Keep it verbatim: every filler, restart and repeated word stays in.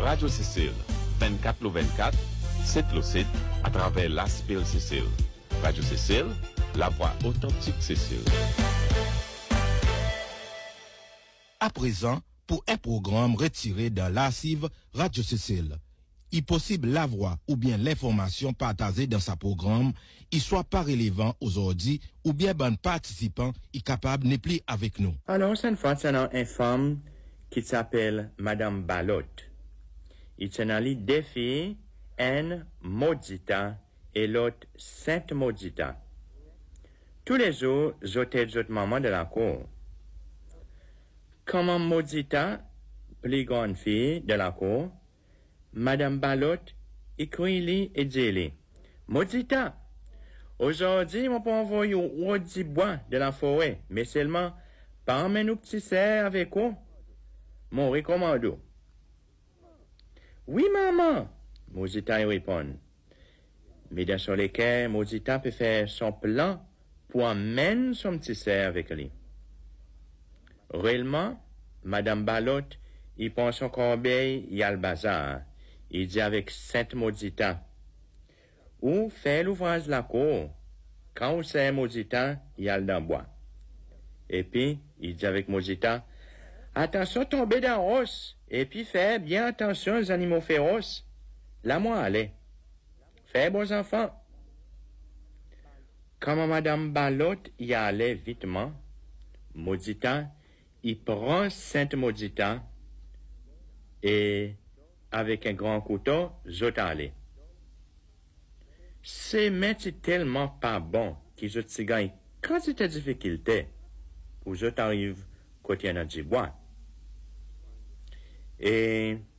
Radio Cécile, vingt-quatre le vingt-quatre, sept le sept, à travers l'Aspil Cécile. Radio Cécile, la voix authentique Cécile. À présent, pour un programme retiré dans l'archive Radio Cécile, il est possible la voix ou bien l'information partagée dans sa programme, il soit pas relevant aujourd'hui ou bien bon participant est capable n'est plus avec nous. Alors, cette fois, c'est une femme qui s'appelle Madame Balotte. Il s'en a deux filles, une Maudita et l'autre Sainte Maudita. Tous les jours, j'étais votre maman de la cour. Comme Maudita, plus grande fille de la cour, Madame Balotte écrit et dit Maudita, aujourd'hui, mon peut envoyer au du bois de la forêt, mais seulement pas emmener nos petits serres avec vous. Mon recommando. Oui, maman, Maudita répond. Mais dans son lesquels, Maudita peut faire son plan pour amener son petit serre avec lui. Réellement, Madame Balotte, il prend son corbeille, il y a le bazar. Il dit avec Sainte Maudita, ou fait l'ouvrage de la cour. Quand on sait Maudita, il y a le dans bois. Et puis, il dit avec Maudita, attention tomber dans l'os, et puis fais bien attention aux animaux féroces. La moi allez. Fais beaux enfants. Quand Madame Balotte y allait vitement, Maudita, il prend Sainte Maudita, et avec un grand couteau, j'ot allé. C'est métier tellement pas bon qu'ils ont gagne quand c'était difficulté, où j'ot arrive côté un du bois. Et